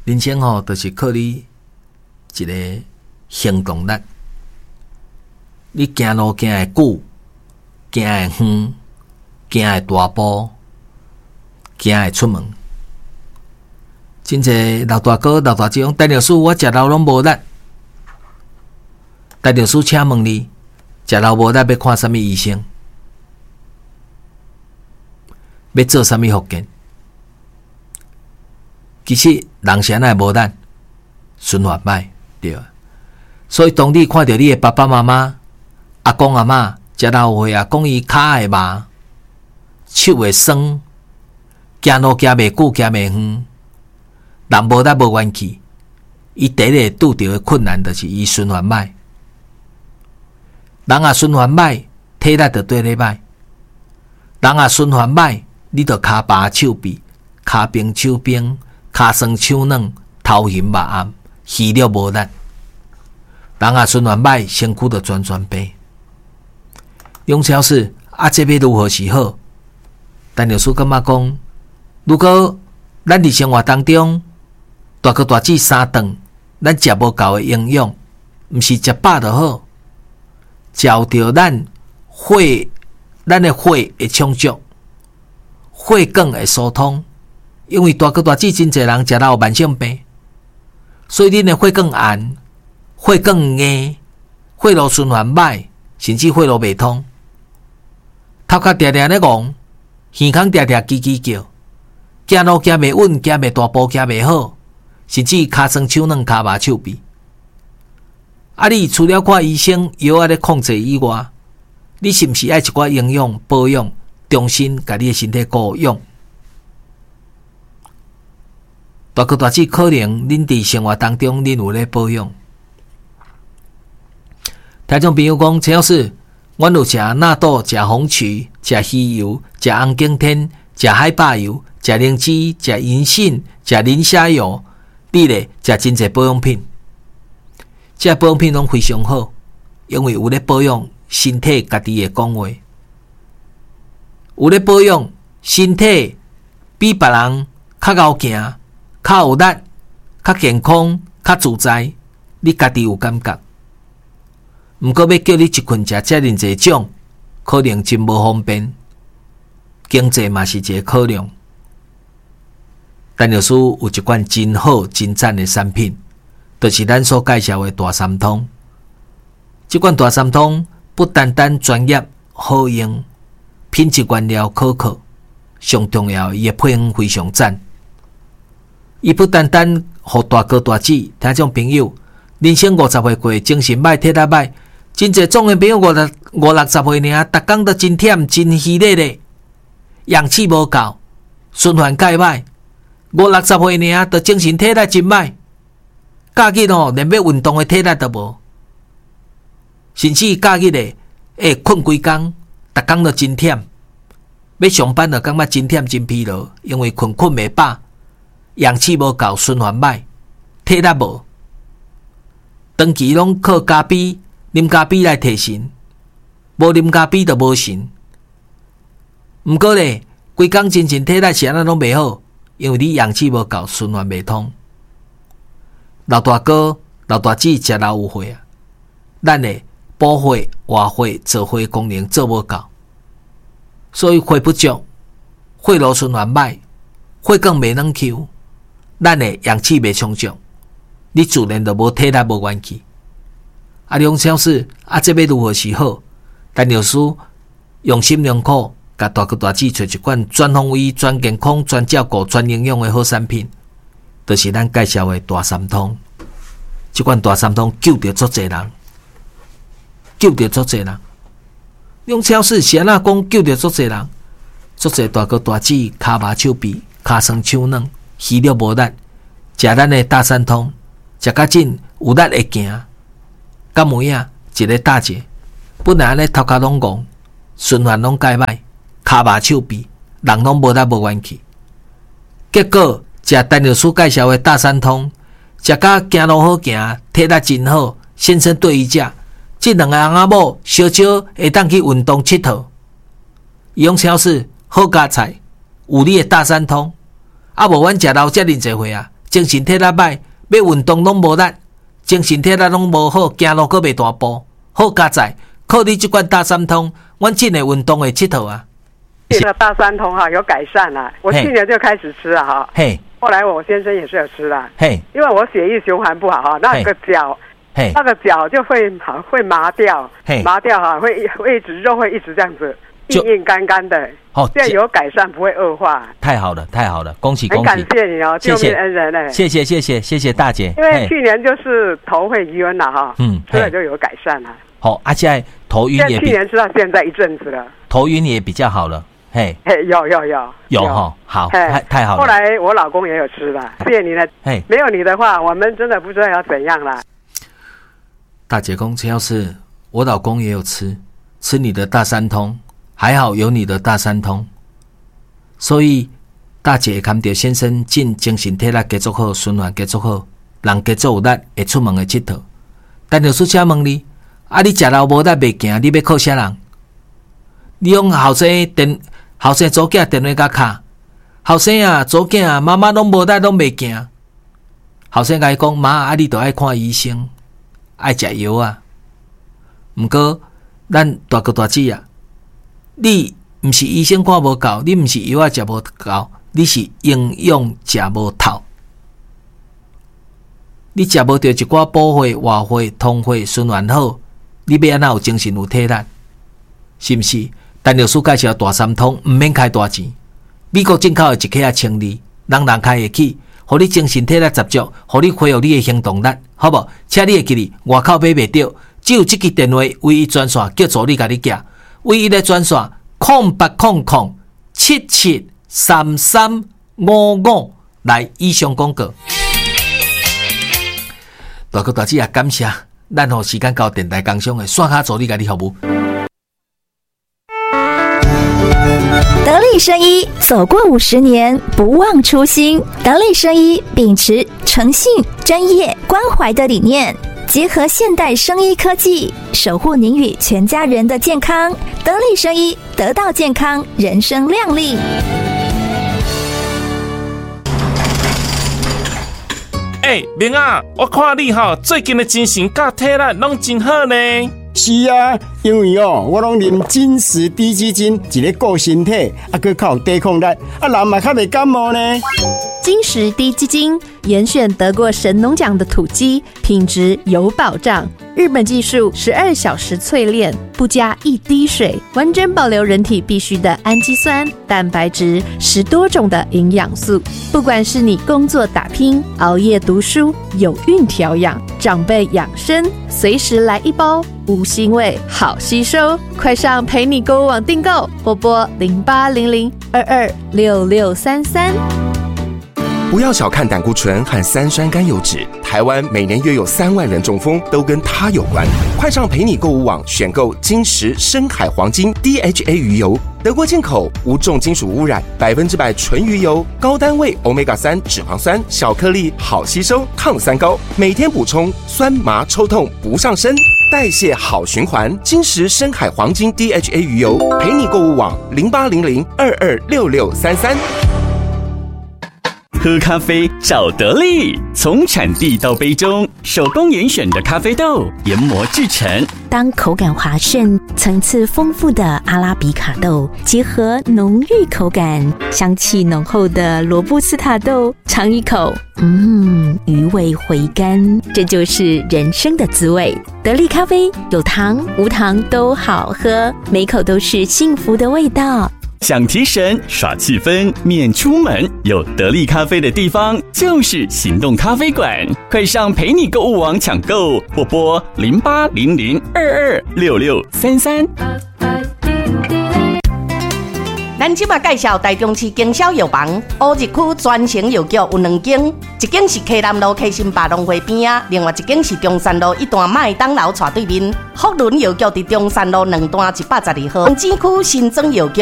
人生就是靠你一个行动力。你行路行会久，行会远，行会大步，行会出门。真济老大哥、老大姐讲，陈律师，我食老拢无力。陈律师，请问你，食老无力要看什么医生？要做什么复健？其实人是安那无力，循环歹，对啊。所以当你看到你的爸爸妈妈、阿公阿嬷食老岁啊，讲伊骹会麻，手会酸，行路行袂久，行袂远，人无力无元气，伊第一个拄到的困难就是伊循环歹。人啊循环歹，体力就对咧歹。人啊循环歹，你就骹麻手痹，骹冰手冰，骹酸手软，头晕目暗，气力无力。人啊循环歹，身躯就全白。梁超市这要如何是好？陈律师感觉讲，如果咱伫生活当中大哥大姐3顿，咱食无够的营养，毋是食饱就好，照着咱的血会充足，血管会疏通。因为大哥大姐真侪人食到慢性病，所以恁的血管硬、血管硬、血路循环歹，甚至血路袂通。头壳定定咧戆，耳孔定定叽叽叫，行路行袂稳，行袂大步，行袂好，甚至骹酸手软，骹麻手痹。你除了看医生药咧控制以外，你是毋是爱一寡营养保养，重新甲你的身体顾养？大哥大姐可能恁伫生活当中恁有咧保养。听众朋友讲，陈老师，阮有食纳豆、食红曲、食鱼油、食红景天、食海霸油、食灵芝、食银杏、食磷虾油，你咧食真侪保养品。这保养品拢非常好，因为有咧保养身体家己的讲话，有咧保养身体比别人较高行、较有力、较健康、较自在，你家己有感觉。毋过要叫你一困食遮尔济种，可能真无方便，经济嘛是一个考量。陈律师有一款真好真赞的产品，就是咱所介绍的大三通。这款大三通不单单专业好用，品质原料可靠，上重要伊的配方非常赞。伊不单单互大哥大姐听众朋友，人生50岁过，精神歹，体力歹，真侪壮年朋友50-60岁尔，逐工都真忝真虚累咧，氧气无够，循环介歹，50-60岁尔，都精神体力真歹，假日连要运动的体力都无，甚至假日会困规工，逐工都真忝，要上班就感觉真忝真疲劳，因为困袂饱，氧气无够，循环歹，体力无，长期拢靠咖啡、啉咖啡来提神，无啉咖啡就无神。毋过咧，规工精神体力是安怎拢袂好，因为你氧气无够，循环袂通。老大哥、老大姐食老有血啊，咱的补血、活血、造血功能做无够，所以血不足，血路循环歹，血管袂软 Q， 咱的氧气袂充足，你自然就无体力无元气。梁超市这要如何是好？陈律师用心良苦，甲大哥大姐找一款全方位、全健康、全照顾、全营养的好产品，就是咱介绍的大三通。这款大三通救着足侪人，救着足侪人。梁超市是安怎讲救着足侪人？足侪大哥大姐骹麻手痹、骹酸手软、气力无力，食咱的大三通，食较紧有力会行。到尾啊，一个大姐，本来安尼头壳拢戆，循环拢介歹，骹麻手痹，人拢无力无元气。结果食陈律师介绍的大三通，食甲行路好行，体力真好，先生对伊食，这两个翁仔某小少会当去运动佚佗。伊用超市好加菜，有你的大三通，无阮食老遮尔济岁啊， 精神体力歹，要运动拢无力，精神体力拢无好，行路阁袂大步。好佳哉，靠你这罐大三通，阮真会运动会佚佗啊！ 这个大三通哈有改善啦，我去年就开始吃了哈。 嘿， 后来我先生也是有吃啦。 嘿， 因为我血液循环不好哈，那个脚。那个脚就会麻掉，麻掉哈，会一直肉会一直这样子硬干干的。哦，现在有改善，不会恶化。 太好了，太好了，恭喜恭喜！ 很感谢你哦，救命恩人嘞！ 谢谢大姐。 因为去年就是头会晕了哈，吃了就有改善了。 好，现在头晕也去年吃到现在一阵子了， 头晕也比较好了。嘿，有哈，好，太好了。 后来我老公也有吃了，谢谢你了。没有你的话，我们真的不知道要怎样了。 大姐公，只要是我老公也有吃你的大三通，还好有你的大三通，所以大姐看到先生进精神体力加足好，循环加足好，人加足有力，会出门会佚佗。但律师请问你，你食老无力袂行，你要靠啥人？你用后生祖囝电话甲卡，后生啊祖囝啊，妈妈拢无力拢袂行。后生甲伊讲，妈，你都爱看医生。爱食药啊，毋过咱大哥大姐啊，你毋是医生看无够，你毋是药啊食无够，你是营养食无透。你食无到一寡补血、活血、通血、循环好，你要安怎有精神有体力？是毋是？陈律师介绍大三通，毋免开大钱，美国进口的一克清利，人开会起。互你精神体力十足，互你恢复你的行动力，好无？请你会记哩，外口买袂到，只有这支电话唯一专线叫助理甲你寄，唯一的专线0800773355来以上广告。大哥大姐也感谢，咱互时间到电台工商的线下助理甲你服务。 得力生医走过50年，不忘初心。得力生医秉持诚信、专业、关怀的理念，结合现代生医科技，守护您与全家人的健康。得力生医，得到健康，人生亮丽。 明啊，我看你最近的精神甲体力拢真好呢。 是啊，因为我拢啉金石低基金，一个顾身体，佮较有抵抗力，人嘛较袂感冒呢。 金石低基金严选得过神农奖的土鸡，品质有保障。日本技术12小时淬炼，不加一滴水，完整保留人体必需的氨基酸、蛋白质，10多种的营养素。不管是你工作打拼、熬夜读书、有孕调养、长辈养生，随时来一包，无腥味，好吸收。快上陪你购物网订购，或拨0800226633。 不要小看胆固醇和三酸甘油酯，台湾每年约有3万人中风，都跟它有关。快上陪你购物网选购金石深海黄金 DHA 鱼油，德国进口，无重金属污染，100%纯鱼油，高单位 Omega-3 脂肪酸，小颗粒，好吸收，抗三高，每天补充，酸麻抽痛不上身，代谢好循环。金石深海黄金 DHA 鱼油，陪你购物网0800226633。 喝咖啡找得力，从产地到杯中，手工严选的咖啡豆研磨制成。 当口感滑顺、层次丰富的阿拉比卡豆结合浓郁口感、香气浓厚的罗布斯塔豆，尝一口，余味回甘，这就是人生的滋味。得力咖啡有糖无糖都好喝，每口都是幸福的味道。 想提神耍气氛免出门，有得力咖啡的地方就是行动咖啡馆。快上陪你购物网抢购，或拨0800226633。 咱即马介绍台中市经销药房，乌日区专营药局有2间，一间是溪南路溪新百农会边啊，另外一间是中山路一段麦当劳斜对面。福伦药局伫中山路2段112号，黄井区新庄药局